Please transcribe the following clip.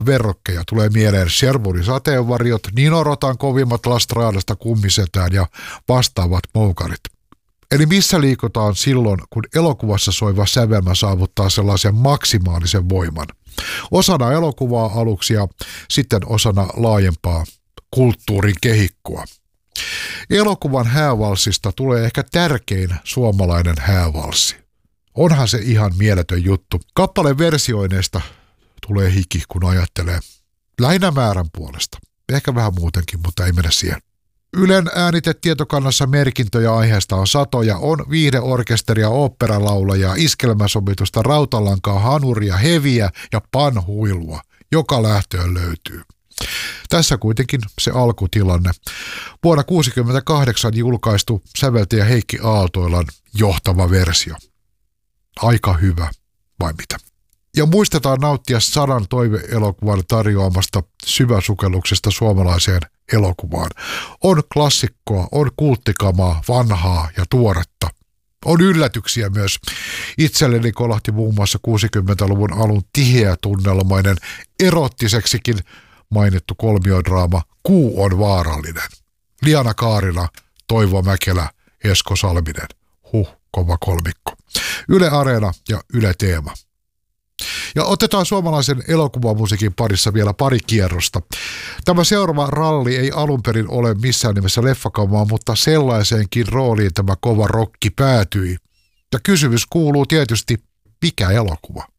verrokkeja. Tulee mieleen Sherwoonin sateenvarjot, Nino Rotan kovimmat Lastraadasta kummisetään ja vastaavat moukarit. Eli missä liikutaan silloin, kun elokuvassa soiva sävelmä saavuttaa sellaisen maksimaalisen voiman? Osana elokuvaa aluksi ja sitten osana laajempaa kulttuurin kehikkoa. Elokuvan häävalssista tulee ehkä tärkein suomalainen häävalssi. Onhan se ihan mieletön juttu. Kappaleen versioineista tulee hiki, kun ajattelee. Lähinnä määrän puolesta. Ehkä vähän muutenkin, mutta ei mennä siihen. Ylen äänitetietokannassa merkintöjä aiheesta on satoja, on viihdeorkesteria, oopperalaulajaa, iskelmäsomitusta, rautalankaa, hanuria, heviä ja panhuilua. Joka lähtöön löytyy. Tässä kuitenkin se alkutilanne. Vuonna 1968 julkaistu säveltäjä Heikki Aaltoilan johtava versio. Aika hyvä, vai mitä? Ja muistetaan nauttia 100 toive-elokuvan tarjoamasta syväsukelluksesta suomalaiseen elokuvaan. On klassikkoa, on kulttikamaa, vanhaa ja tuoretta. On yllätyksiä myös. Itselleni kolahti muun muassa 60-luvun alun tiheä tunnelmainen, erottiseksikin mainittu kolmiodraama Kuu on vaarallinen. Liana Kaarina, Toivo Mäkelä, Esko Salminen. Kova kolmikko. Yle Areena ja Yle Teema. Ja otetaan suomalaisen elokuvamusiikin parissa vielä pari kierrosta. Tämä seuraava ralli ei alun perin ole missään nimessä leffakamaa, mutta sellaiseenkin rooliin tämä kova rokki päätyi. Ja kysymys kuuluu tietysti, mikä elokuva?